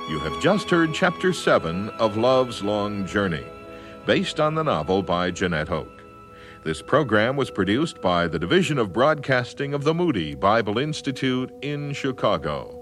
You have just heard Chapter 7 of Love's Long Journey, based on the novel by Jeanette Hoke. This program was produced by the Division of Broadcasting of the Moody Bible Institute in Chicago.